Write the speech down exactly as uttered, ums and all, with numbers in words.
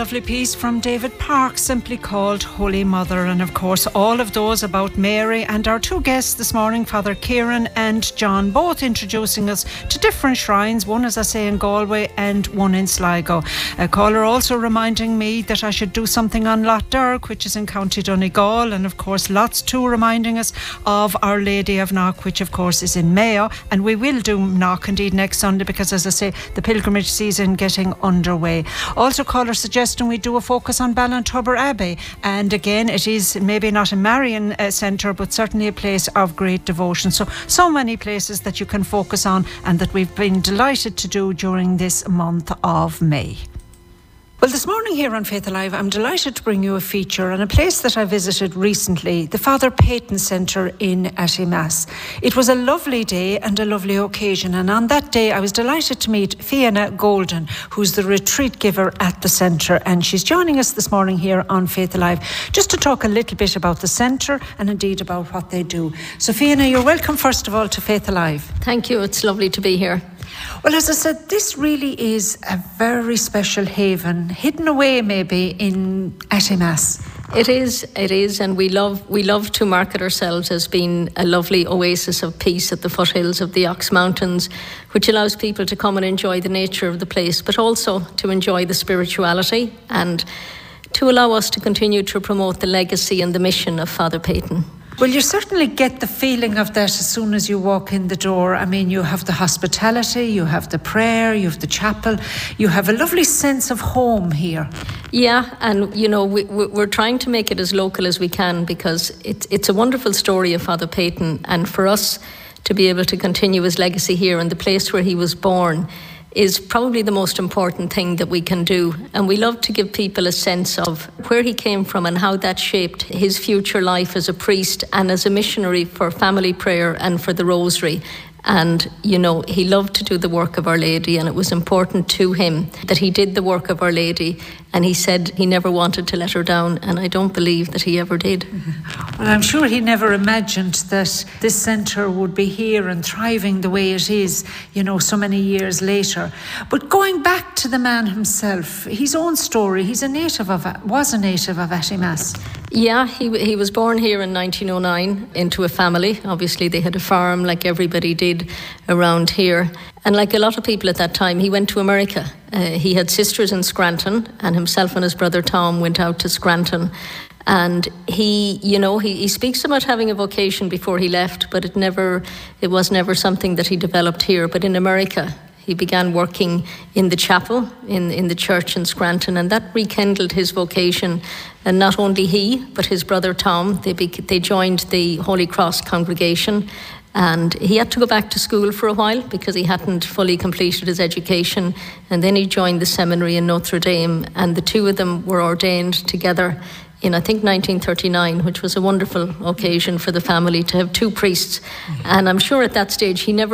lovely piece from David Park, simply called Holy Mother. And of course, all of those about Mary, and our two guests this morning, Father Kieran and John, both introducing us to different shrines, one, as I say, in Galway and one in Sligo. A caller also reminding me that I should do something on Lough Derg, which is in County Donegal, and of course lots too reminding us of Our Lady of Knock, which of course is in Mayo, and we will do Knock indeed next Sunday because, as I say, the pilgrimage season getting underway. Also, caller suggesting we do a focus on Ballintubber Abbey, and again it is maybe not a Marian uh, centre, but certainly a place of great devotion. So so many places that you can focus on and that we've been delighted to do during this month of May. Well, this morning here on Faith Alive, I'm delighted to bring you a feature on a place that I visited recently, the Father Peyton Centre in Attimass. It was a lovely day and a lovely occasion, and on that day I was delighted to meet Fiona Golden, who's the retreat giver at the centre, and she's joining us this morning here on Faith Alive just to talk a little bit about the centre and indeed about what they do. So Fiona, you're welcome first of all to Faith Alive. Thank you, it's lovely to be here. Well, as I said, this really is a very special haven, hidden away maybe in Attimass. It is, it is, and we love we love to market ourselves as being a lovely oasis of peace at the foothills of the Ox Mountains, which allows people to come and enjoy the nature of the place, but also to enjoy the spirituality and to allow us to continue to promote the legacy and the mission of Father Peyton. Well, you certainly get the feeling of that as soon as you walk in the door. I mean, you have the hospitality, you have the prayer, you have the chapel, you have a lovely sense of home here. Yeah, and you know, we, we're trying to make it as local as we can because it's, it's a wonderful story of Father Peyton, and for us to be able to continue his legacy here in the place where he was born is probably the most important thing that we can do. And we love to give people a sense of where he came from and how that shaped his future life as a priest and as a missionary for family prayer and for the rosary. And, you know, he loved to do the work of Our Lady, and it was important to him that he did the work of Our Lady. And he said he never wanted to let her down, and I don't believe that he ever did. Well, I'm sure he never imagined that this centre would be here and thriving the way it is, you know, so many years later. But going back to the man himself, his own story, he's a native of, was a native of Attimass. Yeah, he he was born here in nineteen oh nine into a family. Obviously, they had a farm like everybody did around here. And like a lot of people at that time, he went to America. Uh, he had sisters in Scranton, and himself and his brother Tom went out to Scranton. And he, you know, he, he speaks about having a vocation before he left, but it never, it was never something that he developed here. But in America, he began working in the chapel, in, in the church in Scranton, and that rekindled his vocation. And not only he, but his brother Tom, they be, they joined the Holy Cross congregation. And he had to go back to school for a while because he hadn't fully completed his education. And then he joined the seminary in Notre Dame, and the two of them were ordained together in, I think, nineteen thirty-nine, which was a wonderful occasion for the family to have two priests. And I'm sure at that stage he never